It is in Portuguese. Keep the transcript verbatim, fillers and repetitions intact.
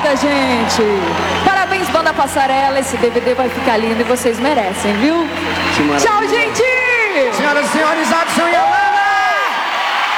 Obrigada, gente. Parabéns, Banda Passarela. Esse D V D vai ficar lindo e vocês merecem, viu? Tchau, gente! Senhoras e senhores, Adson e